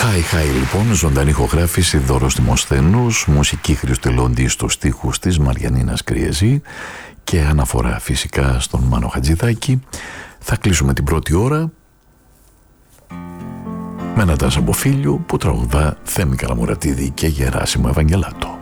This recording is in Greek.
Χάι λοιπόν, ζωντανή ηχογράφηση Δώρος Δημοσθένους, μουσική Χριστελόντη στους στίχους της Μαριανίνας Κριεζή και αναφορά φυσικά στον Μάνο Χατζηδάκη. Θα κλείσουμε την πρώτη ώρα με ένα Τάσο Μποφίλιου που τραγουδά Θέμη Καλαμουρατίδη και Γεράσιμο Ευαγγελάτο.